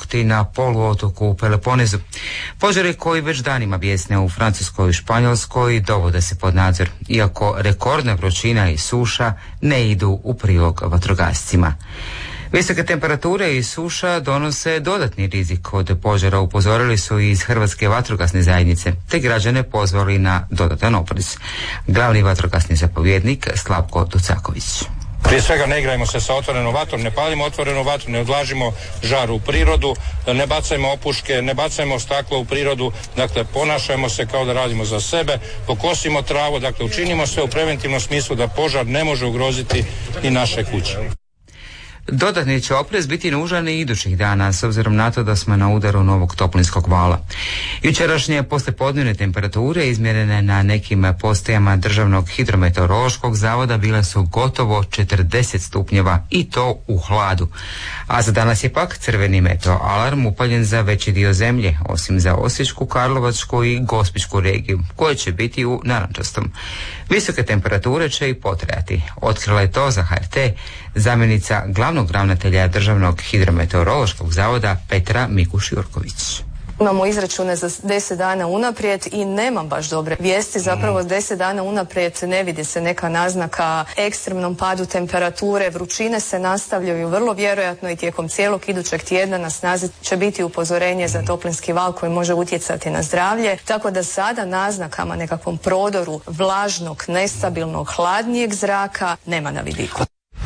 bukti na poluotoku u Peloponezu. Požari koji već danima bijesne u Francuskoj i Španjolskoj dovode se pod nadzor, iako rekordna vrućina i suša ne idu u prilog vatrogascima. Visoke temperature i suša donose dodatni rizik od požara, upozorili su iz Hrvatske vatrogasne zajednice, te građane pozvali na dodatan oprez. Glavni vatrogasni zapovjednik Slavko Tucaković. Prije svega ne igrajmo se sa otvorenom vatrom, ne palimo otvorenu vatru, ne odlažimo žar u prirodu, ne bacajmo opuške, ne bacajmo staklo u prirodu, dakle ponašajmo se kao da radimo za sebe, pokosimo travu, dakle učinimo sve u preventivnom smislu da požar ne može ugroziti i naše kuće. Dodatni će oprez biti nužan i idućih dana, s obzirom na to da smo na udaru novog toplinskog vala. Jučerašnje poslijepodnevne temperature izmjerene na nekim postajama Državnog hidrometeorološkog zavoda bile su gotovo 40 stupnjeva i to u hladu. A za danas je pak crveni meteo alarm upaljen za veći dio zemlje, osim za Osječku, Karlovačku i Gospićku regiju, koje će biti u narančastom. Visoke temperature će i potrajati. Otkrila je to za HRT zamjenica glavnog ravnatelja Državnog hidrometeorološkog zavoda Petra Mikuš-Jurković. Imamo izračune za 10 dana unaprijed i nemam baš dobre vijesti. Zapravo 10 dana unaprijed ne vidi se neka naznaka ekstremnom padu temperature. Vrućine se nastavljaju vrlo vjerojatno i tijekom cijelog idućeg tjedna na snazi će biti upozorenje za toplinski val koji može utjecati na zdravlje. Tako da sada naznakama nekakvom prodoru vlažnog, nestabilnog, hladnijeg zraka nema na vidiku.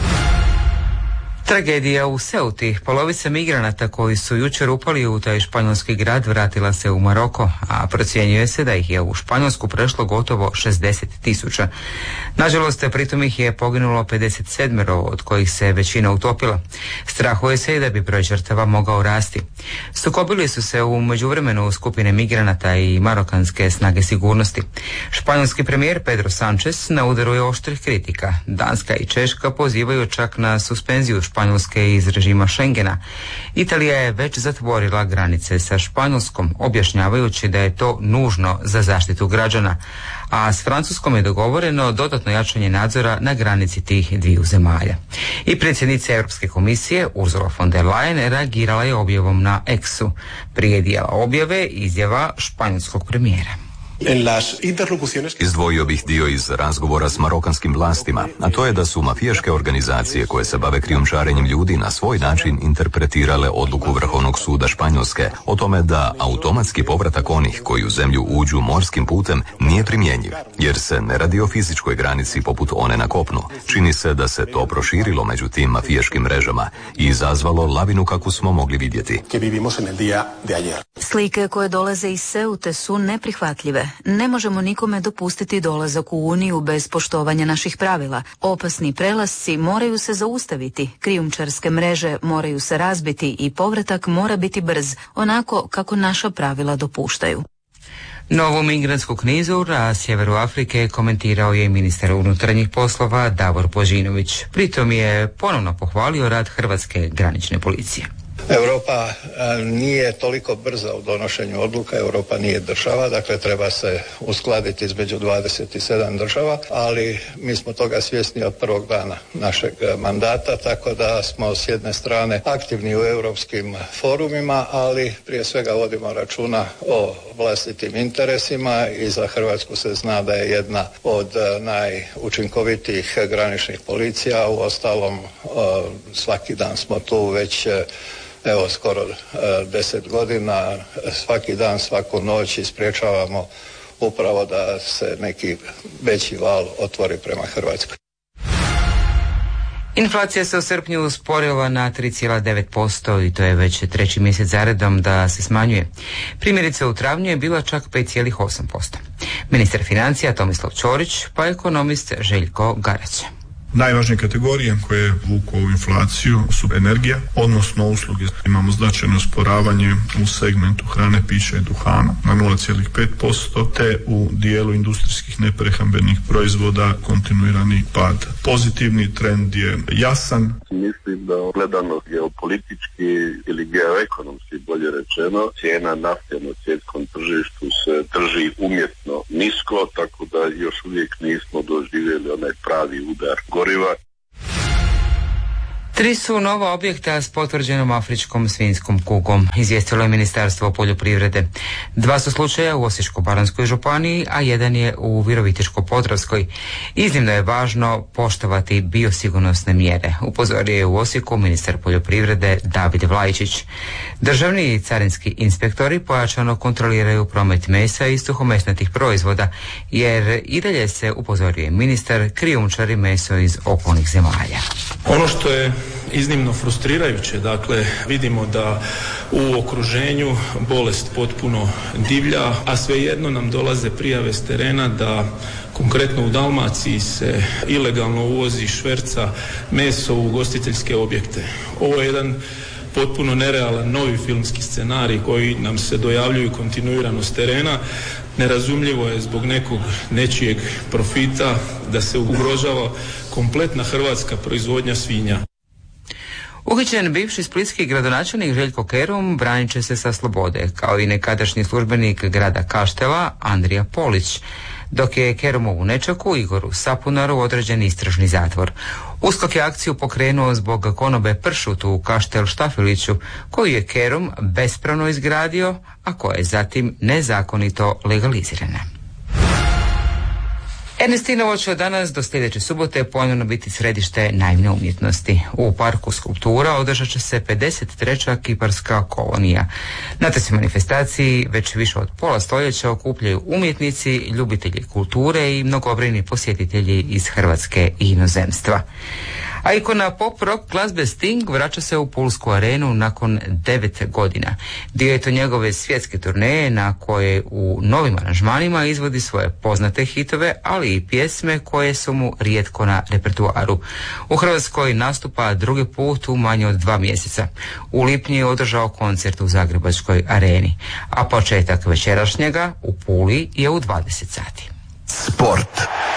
Tragedija u Ceuti. Polovica migranata koji su jučer upali u taj španjolski grad vratila se u Maroko, a procjenjuje se da ih je u Španjolsku prešlo gotovo 60.000. Nažalost, pritom ih je poginulo 57, od kojih se većina utopila. Strahuje se i da bi broj žrtava mogao rasti. Sukobili su se u međuvremenu skupine migranata i marokanske snage sigurnosti. Španjolski premijer Pedro Sánchez na udaru je oštrih kritika. Danska i Češka pozivaju čak na suspenziju Španjolske iz režima Schengena. Italija je već zatvorila granice sa Španjolskom, objašnjavajući da je to nužno za zaštitu građana, a s Francuskom je dogovoreno dodatno jačanje nadzora na granici tih dviju zemalja. I predsjednica Europske komisije Ursula von der Leyen reagirala je objavom na X-u. Prije dijela objave izjava španjolskog premijera. Izdvojio bih dio iz razgovora s marokanskim vlastima, a to je da su mafijaške organizacije koje se bave krijumčarenjem ljudi na svoj način interpretirale odluku Vrhovnog suda Španjolske o tome da automatski povratak onih koji u zemlju uđu morskim putem nije primjenjiv, jer se ne radi o fizičkoj granici poput one na kopnu. Čini se da se to proširilo među tim mafijaškim mrežama i izazvalo lavinu kakvu smo mogli vidjeti. Slike koje dolaze iz Ceute su neprihvatljive. Ne možemo nikome dopustiti dolazak u Uniju bez poštovanja naših pravila. Opasni prelasci moraju se zaustaviti, krijumčarske mreže moraju se razbiti i povratak mora biti brz, onako kako naša pravila dopuštaju. Novu migrantsku krizu na sjeveru Afrike komentirao je ministar unutarnjih poslova Davor Božinović. Pritom je ponovno pohvalio rad Hrvatske granične policije. Europa nije toliko brza u donošenju odluka, Europa nije država, dakle treba se uskladiti između 27 država, ali mi smo toga svjesni od prvog dana našeg mandata, tako da smo s jedne strane aktivni u europskim forumima, ali prije svega vodimo računa o vlastitim interesima i za Hrvatsku se zna da je jedna od najučinkovitijih graničnih policija, uostalom svaki dan smo tu već skoro 10 godina, svaki dan, svaku noć sprječavamo upravo da se neki veći val otvori prema Hrvatskoj. Inflacija se u srpnju usporila na 3,9% i to je već treći mjesec zaredom da se smanjuje. Primjerice u travnju je bila čak 5,8%. Ministar financija Tomislav Ćorić pa ekonomist Željko Garać. Najvažnije kategorije koje vuku ovu inflaciju su energija, odnosno usluge. Imamo značajno usporavanje u segmentu hrane, pića i duhana na 0,5%, te u dijelu industrijskih neprehrambenih proizvoda kontinuirani pad. Pozitivni trend je jasan. Mislim da gledano geopolitički ili geoekonomski, bolje rečeno, cijena nafte na svjetskom tržištu se drži umjetno nisko, tako da još uvijek nismo doživjeli onaj pravi udar goriva. 3 su nova objekta s potvrđenom afričkom svinjskom kugom, izvijestilo je Ministarstvo poljoprivrede. 2 su slučaja u Osječko-baranjskoj županiji, a 1 je u Virovitičko-podravskoj. Iznimno je važno poštovati biosigurnosne mjere, upozorio je u Osijeku ministar poljoprivrede David Vlajičić. Državni i carinski inspektori pojačano kontroliraju promet mesa i suhomesnatih proizvoda, jer i dalje se, upozorio je ministar, krijumčari meso iz okolnih zemalja. Ono što je iznimno frustrirajuće, dakle vidimo da u okruženju bolest potpuno divlja, a svejedno nam dolaze prijave s terena da konkretno u Dalmaciji se ilegalno uvozi, šverca meso u ugostiteljske objekte. Ovo je jedan potpuno nerealan novi filmski scenarij koji nam se dojavljuju kontinuirano s terena. Nerazumljivo je zbog nekog nečijeg profita da se ugrožava kompletna hrvatska proizvodnja svinja. Uhićen bivši splitski gradonačelnik Željko Kerum branit će se sa slobode, kao i nekadašnji službenik grada Kaštela Andrija Polić, dok je Kerumovu nečaku Igoru Sapunaru određen istražni zatvor. USKOK je akciju pokrenuo zbog konobe pršutu u Kaštel Štafiliću, koju je Kerum bespravno izgradio, a koja je zatim nezakonito legalizirana. Ernestinovo će od danas do sljedeće subote ponovno biti središte naivne umjetnosti. U parku skulptura održat će se 53. kiparska kolonija. Na toj se manifestaciji već više od pola stoljeća okupljaju umjetnici, ljubitelji kulture i mnogobrojni posjetitelji iz Hrvatske i inozemstva. A ikona pop rock glazbe Sting vraća se u Pulsku arenu nakon 9 godina. Dio je to njegove svjetske turneje na koje u novim aranžmanima izvodi svoje poznate hitove, ali i pjesme koje su mu rijetko na repertuaru. U Hrvatskoj nastupa drugi put u manje od 2 mjeseca. U lipnju je održao koncert u Zagrebačkoj areni, a početak večerašnjega u Puli je u 20 sati. Sport.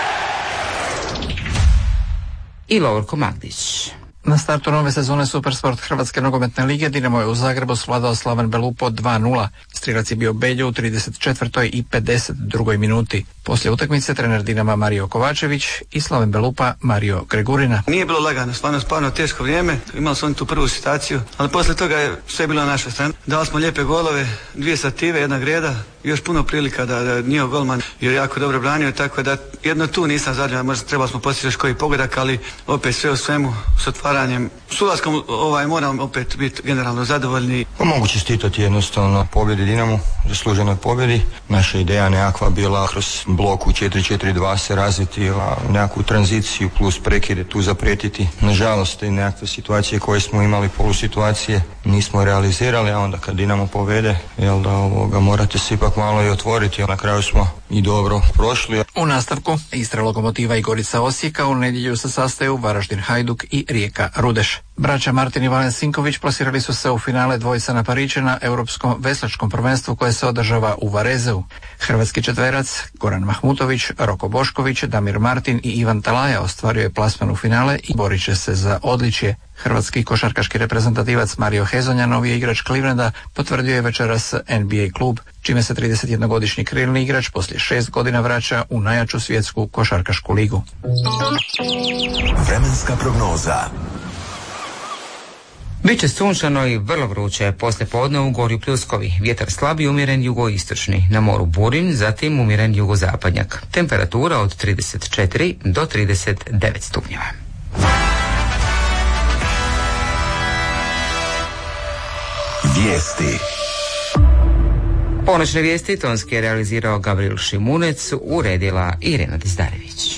I Lovorko Magdić. Na startu nove sezone Supersport Hrvatske nogometne lige Dinamo je u Zagrebu svladao Slaven Belupo 2-0. Strilac je bio Beljo u 34. i 52. minuti. Poslije utakmice trener Dinama Mario Kovačević i Slaven Belupa Mario Gregurina. Nije bilo lagano, stvarno teško vrijeme. Imali su oni tu prvu situaciju, ali poslije toga je sve bilo na našoj strani. Dali smo lijepe golove, 2 sative, 1 greda, još puno prilika da njihov golman je jako dobro branio, tako da jedno tu nisam zadovoljan, možda trebali smo postići još koji pogodak, ali opet sve u svemu s otvaranjem. S ulaskom moram opet biti generalno zadovoljni. Mogu čestitati jednostavno pobjedi Dinamu, zasluženoj pobjedi. Naša ideja nekakva bila kroz blok u 4-4-2 se razviti, nekakvu tranziciju plus prekide tu zapretiti. Nažalost, te nekakve situacije koje smo imali, polusituacije, nismo realizirali, a onda kad Dinamo povede, morate se ipak malo i otvoriti. Na kraju smo i dobro prošli. U nastavku Istra Lokomotiva i Gorica Osijeka u nedjelju se sastaju Varaždin Hajduk i Rijeka Rudeš. Braća Martin i Valen Sinković plasirali su se u finale dvojica na Pariće na Europskom veslačkom prvenstvu koje se održava u Varezeu. Hrvatski četverac Goran Mahmutović, Roko Bošković, Damir Martin i Ivan Talaja ostvario je plasman u finale i borit će se za odličje. Hrvatski košarkaški reprezentativac Mario Hezonja, novi je igrač Clevelanda, potvrdio je večeras NBA klub, čime se 31-godišnji krilni igrač poslije 6 godina vraća u najjaču svjetsku košarkašku ligu. Vremenska prognoza. Biće sunčano i vrlo vruće, poslije podne u Gorju Pljuskovi. Vjetar slab i umjeren jugoistočni, na moru burin, zatim umjeren jugozapadnjak. Temperatura od 34 do 39 stupnjeva. Vijesti. Ponoćne vijesti tonski je realizirao Gabriel Šimunec, uredila Irena Dizdarević.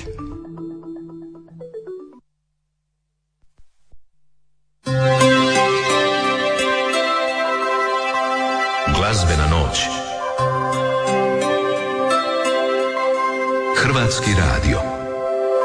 Glazbena noć. Hrvatski radio.